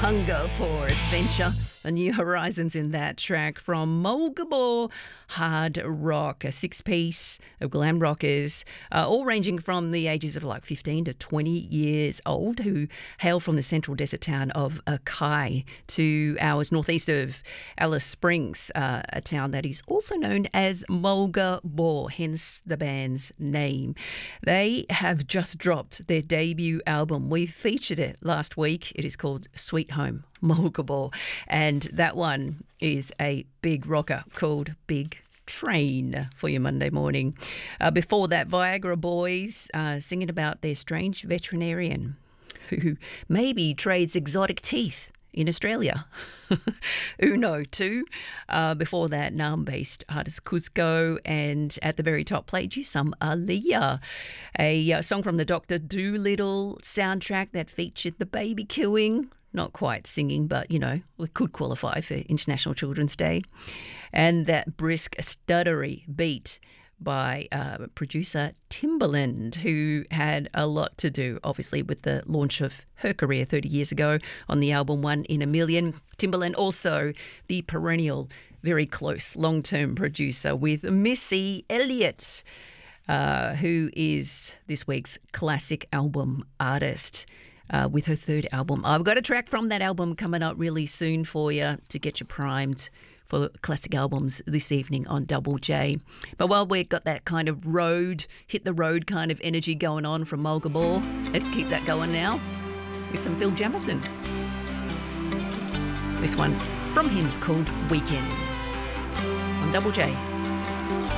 hunger for adventure. A new horizons in that track from Mulgabor Hard Rock, a six-piece of glam rockers, all ranging from the ages of like 15 to 20 years old, who hail from the central desert town of Akai, 2 hours northeast of Alice Springs, a town that is also known as Mulgabor, hence the band's name. They have just dropped their debut album. We featured it last week. It is called Sweet Home Mulgabor, and that one is a big rocker called Big Train for your Monday morning. Before that, Viagra Boys singing about their strange veterinarian who maybe trades exotic teeth in Australia. Uno too. Before that, Naarm-based artist Cusco, and at the very top played you some Aaliyah, a song from the Dr. Dolittle soundtrack that featured the baby killing. Not quite singing, but, you know, we could qualify for International Children's Day. And that brisk, stuttery beat by producer Timbaland, who had a lot to do, obviously, with the launch of her career 30 years ago on the album One in a Million. Timbaland also the perennial, very close, long-term producer with Missy Elliott, who is this week's classic album artist. With her third album. I've got a track from that album coming up really soon for you to get you primed for classic albums this evening on Double J. But while we've got that kind of hit the road kind of energy going on from Mulgabor, let's keep that going now with some Phil Jamieson. This one from him is called Weekends on Double J.